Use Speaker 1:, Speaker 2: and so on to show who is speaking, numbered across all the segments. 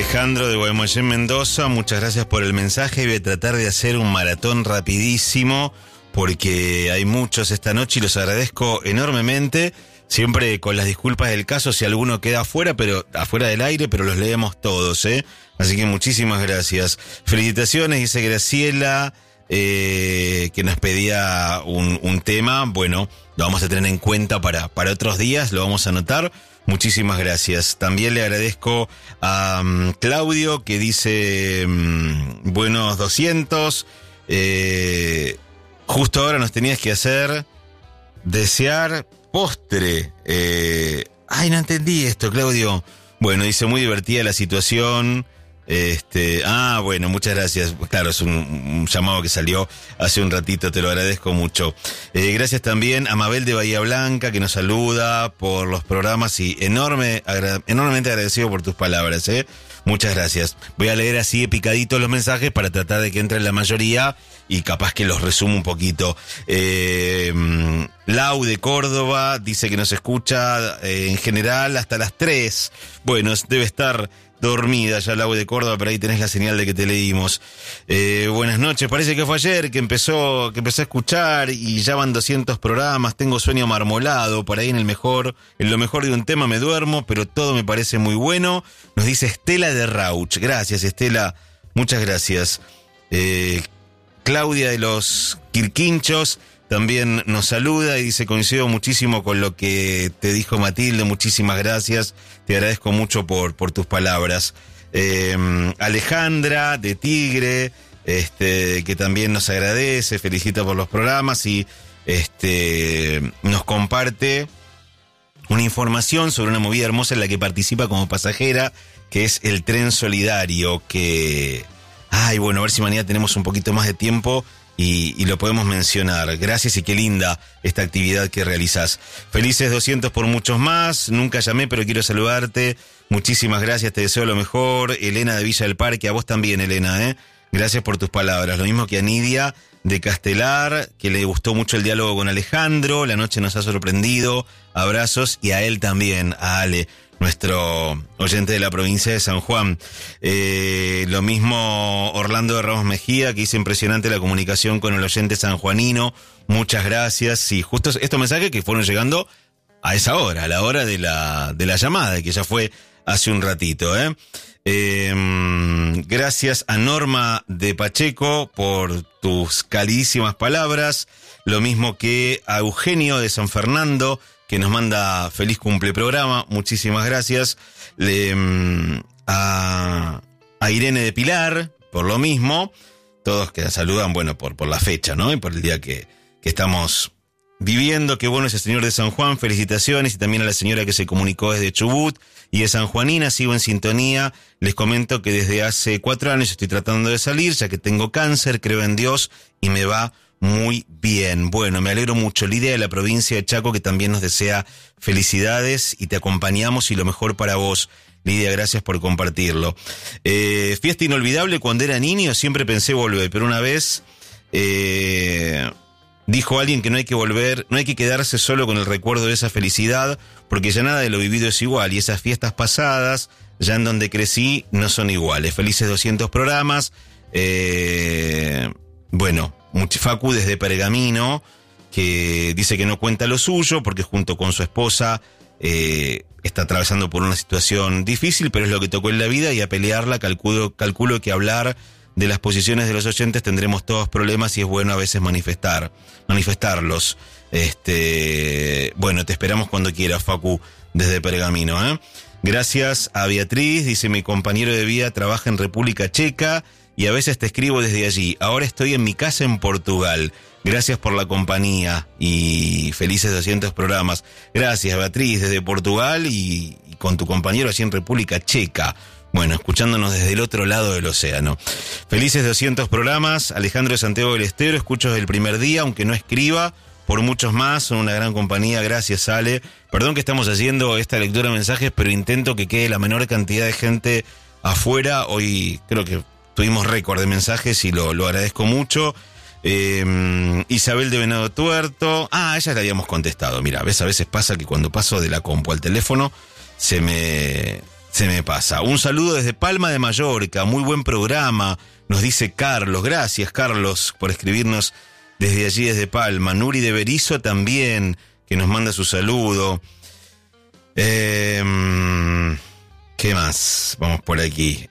Speaker 1: Alejandro de Guaymallén, Mendoza, muchas gracias por el mensaje. Voy a tratar de hacer un maratón rapidísimo porque hay muchos esta noche y los agradezco enormemente. Siempre con las disculpas del caso si alguno queda afuera del aire, pero los leemos todos, ¿eh? Así que muchísimas gracias. Felicitaciones, dice Graciela, que nos pedía un tema. Bueno, lo vamos a tener en cuenta para otros días, lo vamos a anotar. Muchísimas gracias. También le agradezco a Claudio, que dice buenos 200. Justo ahora nos tenías que hacer desear postre. No entendí esto, Claudio. Bueno, dice muy divertida la situación. Bueno, muchas gracias. Claro, es un llamado que salió hace un ratito, te lo agradezco mucho. Gracias también a Mabel de Bahía Blanca, que nos saluda por los programas y enormemente agradecido por tus palabras, Muchas gracias. Voy a leer así picaditos los mensajes para tratar de que entren la mayoría y capaz que los resumo un poquito. Lau de Córdoba dice que nos escucha en general hasta las 3. Bueno, debe estar dormida ya Lau de Córdoba, pero ahí tenés la señal de que te leímos. Buenas noches, parece que fue ayer que empecé a escuchar y ya van 200 programas, tengo sueño marmolado, por ahí en lo mejor de un tema me duermo, pero todo me parece muy bueno. Nos dice Estela de Rauch. Gracias, Estela, muchas gracias. Claudia de los Quirquinchos también nos saluda y dice: coincido muchísimo con lo que te dijo Matilde, muchísimas gracias, te agradezco mucho por tus palabras. Alejandra de Tigre, que también nos agradece, felicita por los programas y nos comparte una información sobre una movida hermosa en la que participa como pasajera, que es el Tren Solidario, bueno, a ver si mañana tenemos un poquito más de tiempo y lo podemos mencionar. Gracias y qué linda esta actividad que realizás. Felices 200 por muchos más. Nunca llamé, pero quiero saludarte. Muchísimas gracias, te deseo lo mejor. Elena de Villa del Parque, a vos también, Elena, Gracias por tus palabras. Lo mismo que a Nidia de Castelar, que le gustó mucho el diálogo con Alejandro. La noche nos ha sorprendido. Abrazos. Y a él también, a Ale, nuestro oyente de la provincia de San Juan. Lo mismo Orlando de Ramos Mejía, que dice impresionante la comunicación con el oyente sanjuanino. Muchas gracias. Sí, justo estos mensajes que fueron llegando a esa hora, a la hora de la llamada, que ya fue hace un ratito, Gracias a Norma de Pacheco por tus calidísimas palabras. Lo mismo que a Eugenio de San Fernando, que nos manda feliz cumple programa, muchísimas gracias. A Irene de Pilar, por lo mismo, todos que la saludan, bueno, por la fecha, ¿no? Y por el día que estamos viviendo. Qué bueno ese señor de San Juan, felicitaciones. Y también a la señora que se comunicó desde Chubut y de San Juanina, sigo en sintonía. Les comento que desde hace 4 años estoy tratando de salir, ya que tengo cáncer, creo en Dios y me va muy bien. Bueno, me alegro mucho. Lidia de la provincia de Chaco, que también nos desea felicidades y te acompañamos y lo mejor para vos. Lidia, gracias por compartirlo. Fiesta inolvidable, cuando era niño siempre pensé volver, pero una vez dijo alguien que no hay que volver, no hay que quedarse solo con el recuerdo de esa felicidad, porque ya nada de lo vivido es igual, y esas fiestas pasadas, ya en donde crecí, no son iguales. Felices 200 programas. Bueno, Facu desde Pergamino, que dice que no cuenta lo suyo, porque junto con su esposa está atravesando por una situación difícil, pero es lo que tocó en la vida, y a pelearla calculo que hablar de las posiciones de los oyentes tendremos todos problemas y es bueno a veces manifestarlos. Bueno, te esperamos cuando quieras, Facu, desde Pergamino, Gracias a Beatriz, dice: mi compañero de vida trabaja en República Checa y a veces te escribo desde allí. Ahora estoy en mi casa en Portugal. Gracias por la compañía y felices 200 programas. Gracias, Beatriz, desde Portugal y con tu compañero allí en República Checa. Bueno, escuchándonos desde el otro lado del océano. Felices 200 programas. Alejandro de Santiago del Estero, escucho desde el primer día, aunque no escriba. Por muchos más, son una gran compañía. Gracias, Ale. Perdón que estamos haciendo esta lectura de mensajes, pero intento que quede la menor cantidad de gente afuera. Hoy creo que tuvimos récord de mensajes y lo agradezco mucho. Isabel de Venado Tuerto. Ella le habíamos contestado. Mira, a veces pasa que cuando paso de la compu al teléfono se me se me pasa. Un saludo desde Palma de Mallorca, muy buen programa, nos dice Carlos. Gracias, Carlos, por escribirnos desde allí, desde Palma. Nuri de Berizo también, que nos manda su saludo. ¿Qué más? Vamos por aquí.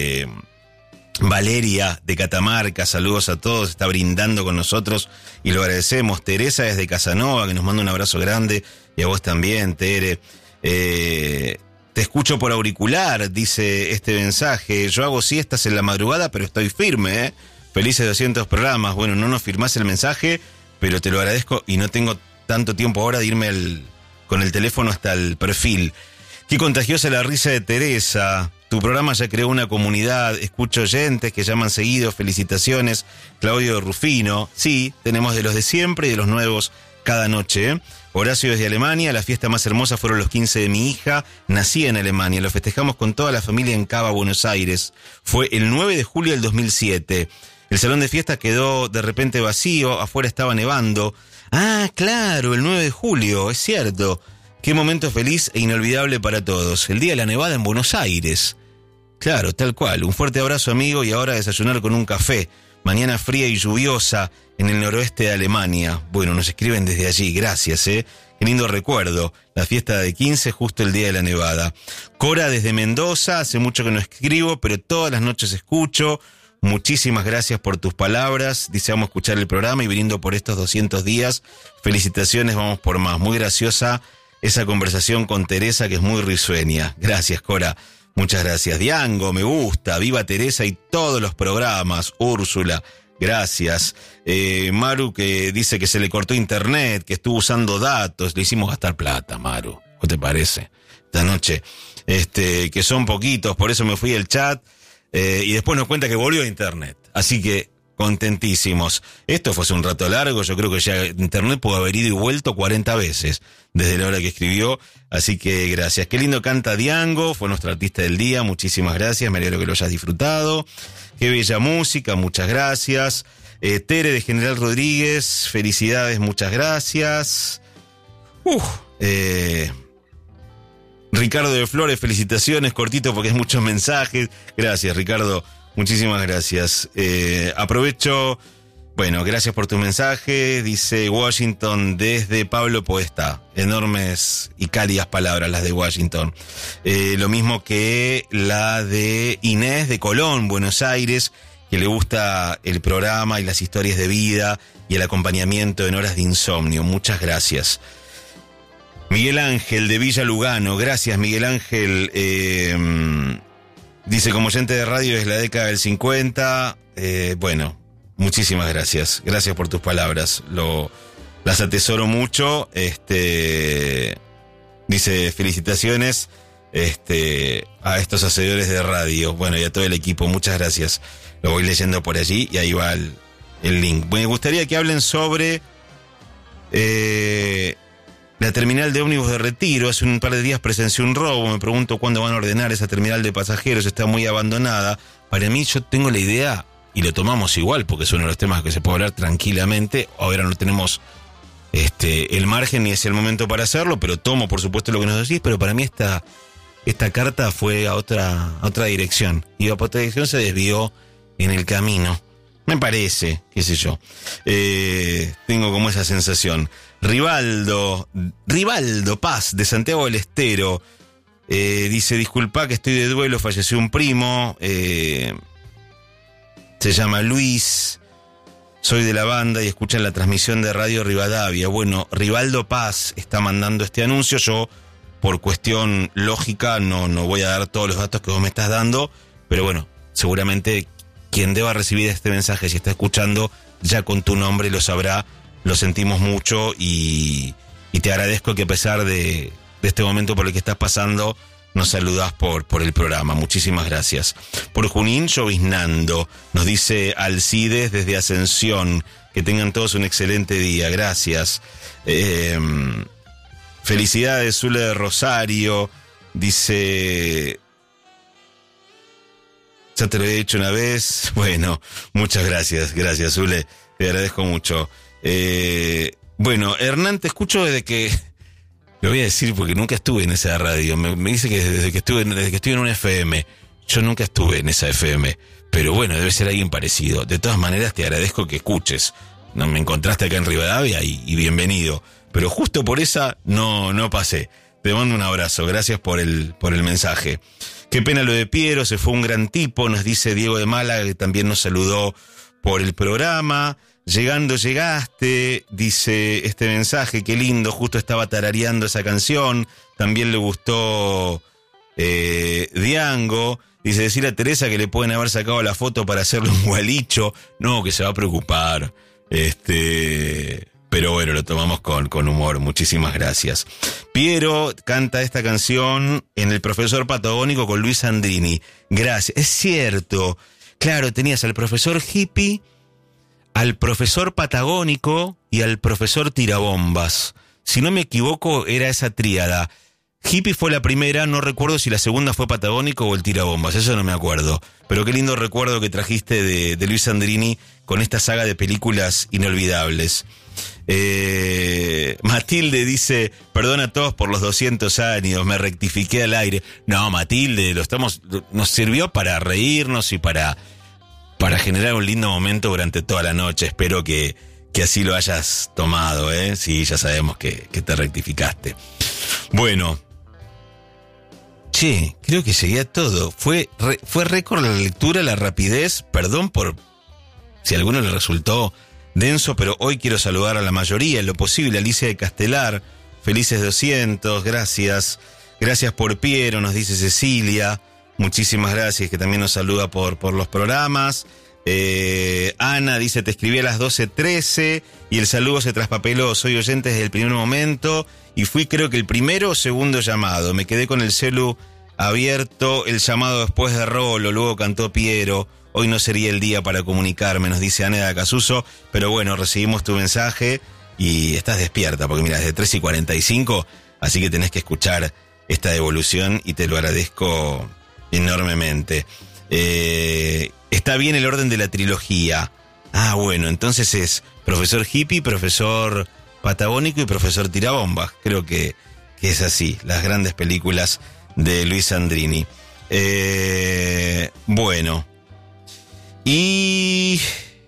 Speaker 1: Valeria de Catamarca, saludos a todos, está brindando con nosotros y lo agradecemos. Teresa desde Casanova, que nos manda un abrazo grande, y a vos también, Tere. Te escucho por auricular, dice este mensaje. Yo hago siestas en la madrugada, pero estoy firme, ¿eh? Felices 200 programas. Bueno, no nos firmás el mensaje, pero te lo agradezco y no tengo tanto tiempo ahora de irme con el teléfono hasta el perfil. Qué contagiosa la risa de Teresa. Tu programa ya creó una comunidad. Escucho oyentes que llaman seguido. Felicitaciones, Claudio Rufino. Sí, tenemos de los de siempre y de los nuevos cada noche, ¿eh? Horacio desde Alemania. La fiesta más hermosa fueron los 15 de mi hija. Nací en Alemania. Lo festejamos con toda la familia en Cava, Buenos Aires. Fue el 9 de julio del 2007. El salón de fiesta quedó de repente vacío. Afuera estaba nevando. Ah, claro, el 9 de julio, es cierto. Qué momento feliz e inolvidable para todos. El día de la nevada en Buenos Aires. Claro, tal cual. Un fuerte abrazo, amigo, y ahora a desayunar con un café. Mañana fría y lluviosa en el noroeste de Alemania. Bueno, nos escriben desde allí. Gracias, Qué lindo recuerdo. La fiesta de 15, justo el día de la nevada. Cora desde Mendoza. Hace mucho que no escribo, pero todas las noches escucho. Muchísimas gracias por tus palabras. Dice, vamos a escuchar el programa y viniendo por estos 200 días. Felicitaciones, vamos por más. Muy graciosa esa conversación con Teresa, que es muy risueña. Gracias, Cora. Muchas gracias. Diango, me gusta. Viva Teresa y todos los programas. Úrsula, gracias. Maru, que dice que se le cortó internet, que estuvo usando datos. Le hicimos gastar plata, Maru. ¿Qué te parece? Esta noche. Que son poquitos, por eso me fui al chat. Y después nos cuenta que volvió a internet. Así que contentísimos. Esto fue hace un rato largo. Yo creo que ya internet pudo haber ido y vuelto 40 veces desde la hora que escribió. Así que gracias. Qué lindo canta Diango. Fue nuestro artista del día. Muchísimas gracias. Me alegro que lo hayas disfrutado. Qué bella música. Muchas gracias. Tere de General Rodríguez. Felicidades. Muchas gracias. Ricardo de Flores, felicitaciones, cortito porque es muchos mensajes. Gracias, Ricardo, muchísimas gracias. Aprovecho, bueno, gracias por tu mensaje. Dice Washington desde Pablo Podestá. Enormes y cálidas palabras las de Washington. Lo mismo que la de Inés de Colón, Buenos Aires, que le gusta el programa y las historias de vida y el acompañamiento en horas de insomnio. Muchas gracias. Miguel Ángel de Villa Lugano, gracias Miguel Ángel, dice como oyente de radio desde la década del 50, bueno, muchísimas gracias por tus palabras, las atesoro mucho, dice felicitaciones a estos hacedores de radio, bueno y a todo el equipo, muchas gracias, lo voy leyendo por allí y ahí va el link. Me gustaría que hablen sobre... la terminal de ómnibus de Retiro. Hace un par de días presencié un robo. Me pregunto cuándo van a ordenar esa terminal de pasajeros. Está muy abandonada. Para mí, yo tengo la idea, y lo tomamos igual, porque es uno de los temas que se puede hablar tranquilamente. Ahora no tenemos el margen ni es el momento para hacerlo, pero tomo, por supuesto, lo que nos decís. Pero para mí esta carta fue a otra dirección. Iba para otra dirección, se desvió en el camino. Me parece, qué sé yo. Tengo como esa sensación. Rivaldo Paz, de Santiago del Estero, dice, disculpa que estoy de duelo, falleció un primo, se llama Luis, soy de la banda y escuchan la transmisión de Radio Rivadavia. Bueno, Rivaldo Paz está mandando este anuncio, yo por cuestión lógica no voy a dar todos los datos que vos me estás dando, pero bueno, seguramente quien deba recibir este mensaje, si está escuchando, ya con tu nombre lo sabrá. Lo sentimos mucho y te agradezco que a pesar de este momento por el que estás pasando, nos saludás por el programa. Muchísimas gracias. Por Junín, lloviznando, nos dice Alcides desde Ascensión. Que tengan todos un excelente día. Gracias. Felicidades, Zule de Rosario. Dice... Ya te lo he dicho una vez. Bueno, muchas gracias. Gracias, Zule. Te agradezco mucho. Bueno, Hernán, te escucho desde que Lo voy a decir porque nunca estuve en esa radio. Me dice que desde que estuve en una FM. Yo nunca estuve en esa FM. Pero bueno, debe ser alguien parecido. De todas maneras, te agradezco que escuches. No me encontraste acá en Rivadavia y bienvenido. Pero justo por esa no pasé. Te mando un abrazo. Gracias por el mensaje. Qué pena lo de Piero, se fue un gran tipo, nos dice Diego de Málaga, que también nos saludó por el programa. Llegando llegaste, dice este mensaje, qué lindo, justo estaba tarareando esa canción. También le gustó Diango. Dice, decirle a Teresa que le pueden haber sacado la foto para hacerle un gualicho. No, que se va a preocupar. Pero bueno, lo tomamos con humor. Muchísimas gracias. Piero canta esta canción en El Profesor Patagónico con Luis Sandrini. Gracias. Es cierto. Claro, tenías al profesor hippie, al profesor patagónico y al profesor tirabombas. Si no me equivoco, era esa tríada. Hippie fue la primera, no recuerdo si la segunda fue patagónico o el tirabombas, eso no me acuerdo. Pero qué lindo recuerdo que trajiste de Luis Sandrini con esta saga de películas inolvidables. Matilde dice, perdona a todos por los 200 años, me rectifiqué al aire. No, Matilde, nos sirvió para reírnos y para generar un lindo momento durante toda la noche. Espero que así lo hayas tomado, ¿eh? Sí, ya sabemos que te rectificaste. Bueno. Che, creo que llegué a todo. Fue récord la lectura, la rapidez. Perdón por si a alguno le resultó denso, pero hoy quiero saludar a la mayoría, en lo posible. Alicia de Castelar, felices 200, gracias. Gracias por Piero, nos dice Cecilia. Muchísimas gracias, que también nos saluda por los programas. Ana dice, te escribí a las 12:13 y el saludo se traspapeló. Soy oyente desde el primer momento y fui creo que el primero o segundo llamado. Me quedé con el celu abierto, el llamado después de Rolo, luego cantó Piero. Hoy no sería el día para comunicarme, nos dice Ana de Acasuso, pero bueno, recibimos tu mensaje y estás despierta, porque mira, desde 3:45, así que tenés que escuchar esta devolución y te lo agradezco enormemente. Está bien el orden de la trilogía. Ah, bueno, entonces es profesor hippie, profesor patagónico y profesor tirabombas. Creo que es así, las grandes películas de Luis Sandrini. Bueno. Y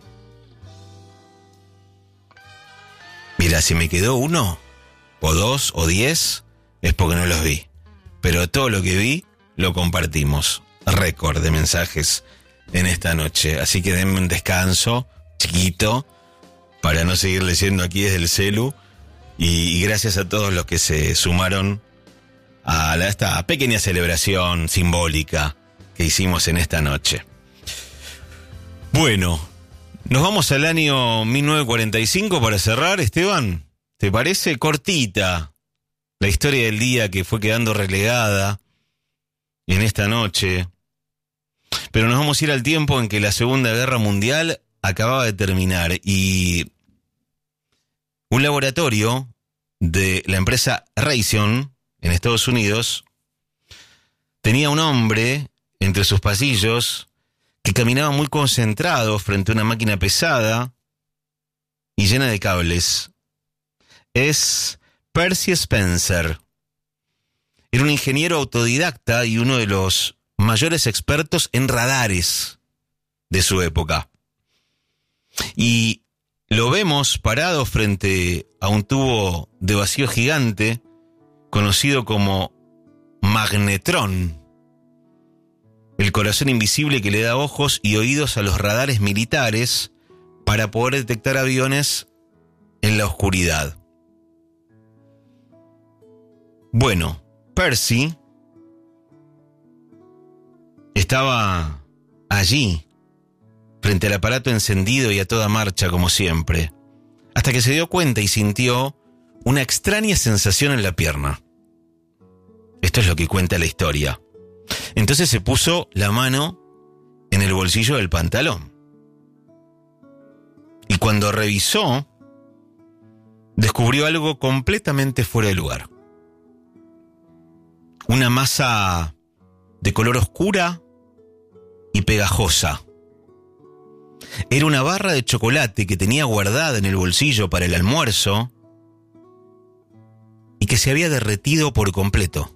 Speaker 1: mira, si me quedó uno, o dos, o 10, es porque no los vi. Pero todo lo que vi, lo compartimos. Récord de mensajes en esta noche. Así que denme un descanso chiquito para no seguir leyendo aquí desde el celu. Y gracias a todos los que se sumaron a esta pequeña celebración simbólica que hicimos en esta noche. Bueno, nos vamos al año 1945 para cerrar, Esteban. ¿Te parece? Cortita la historia del día que fue quedando relegada en esta noche. Pero nos vamos a ir al tiempo en que la Segunda Guerra Mundial acababa de terminar y un laboratorio de la empresa Raytheon en Estados Unidos tenía un hombre entre sus pasillos que caminaba muy concentrado frente a una máquina pesada y llena de cables. Es Percy Spencer. Era un ingeniero autodidacta y uno de los mayores expertos en radares de su época. Y lo vemos parado frente a un tubo de vacío gigante conocido como magnetrón, el corazón invisible que le da ojos y oídos a los radares militares para poder detectar aviones en la oscuridad. Bueno, Percy estaba allí, frente al aparato encendido y a toda marcha como siempre, hasta que se dio cuenta y sintió una extraña sensación en la pierna. Esto es lo que cuenta la historia. Entonces se puso la mano en el bolsillo del pantalón. Y cuando revisó, descubrió algo completamente fuera de lugar. Una masa de color oscura y pegajosa. Era una barra de chocolate que tenía guardada en el bolsillo para el almuerzo y que se había derretido por completo.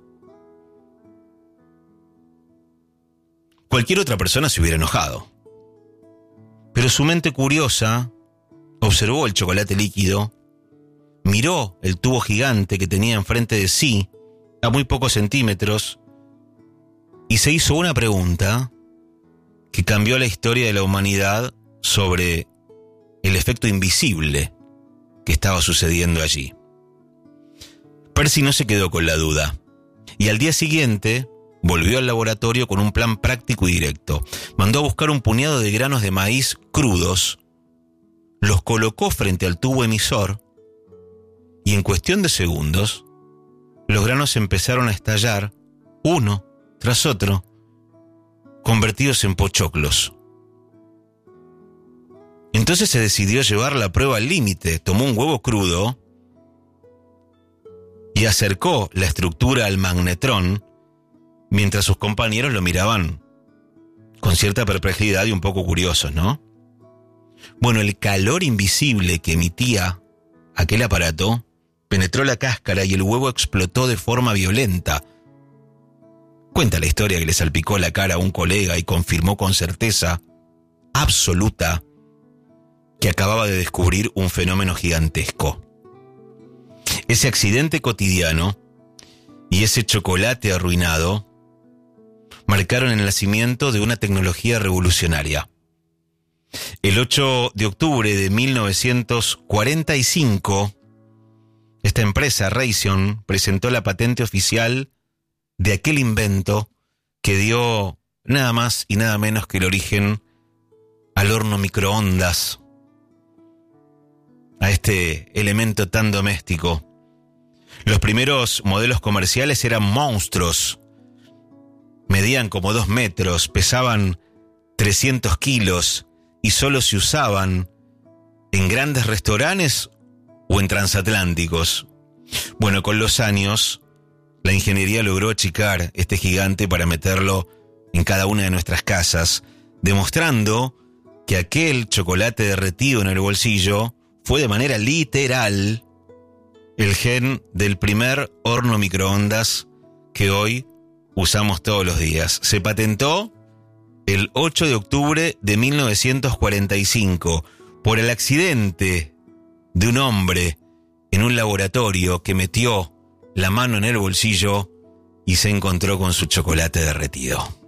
Speaker 1: Cualquier otra persona se hubiera enojado. Pero su mente curiosa observó el chocolate líquido, miró el tubo gigante que tenía enfrente de sí, a muy pocos centímetros, y se hizo una pregunta que cambió la historia de la humanidad sobre el efecto invisible que estaba sucediendo allí. Percy no se quedó con la duda, y al día siguiente volvió al laboratorio con un plan práctico y directo. Mandó a buscar un puñado de granos de maíz crudos, los colocó frente al tubo emisor, y en cuestión de segundos, los granos empezaron a estallar, uno tras otro, convertidos en pochoclos. Entonces se decidió llevar la prueba al límite. Tomó un huevo crudo y acercó la estructura al magnetrón, mientras sus compañeros lo miraban con cierta perplejidad y un poco curiosos, ¿no? Bueno, el calor invisible que emitía aquel aparato penetró la cáscara y el huevo explotó de forma violenta. Cuenta la historia que le salpicó la cara a un colega y confirmó con certeza absoluta que acababa de descubrir un fenómeno gigantesco. Ese accidente cotidiano y ese chocolate arruinado marcaron el nacimiento de una tecnología revolucionaria. El 8 de octubre de 1945, esta empresa, Raytheon, presentó la patente oficial de aquel invento que dio nada más y nada menos que el origen al horno microondas, a este elemento tan doméstico. Los primeros modelos comerciales eran monstruos. Medían como 2 metros, pesaban 300 kilos y solo se usaban en grandes restaurantes o en transatlánticos. Bueno, con los años, la ingeniería logró achicar este gigante para meterlo en cada una de nuestras casas, demostrando que aquel chocolate derretido en el bolsillo fue de manera literal el gen del primer horno microondas que hoy usamos todos los días. Se patentó el 8 de octubre de 1945 por el accidente de un hombre en un laboratorio que metió la mano en el bolsillo y se encontró con su chocolate derretido.